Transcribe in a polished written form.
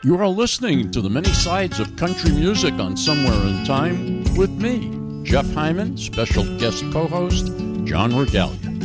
You are listening to the many sides of country music on Somewhere in Time with me, Jeff Hyman, special guest co-host John Regalia.